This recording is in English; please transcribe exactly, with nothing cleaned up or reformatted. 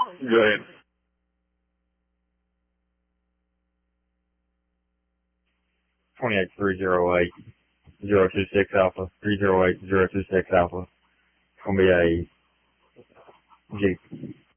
Go ahead. twenty-eight three zero eight zero two six Alpha, three zero eight zero two six Alpha. It's going to be a Jeep.